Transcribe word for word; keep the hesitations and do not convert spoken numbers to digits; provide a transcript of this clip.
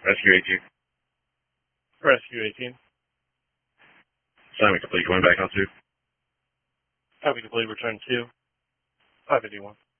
Rescue eighteen. Rescue eighteen. Assignment complete. Going back on two. Copy complete. Return to five fifty-one.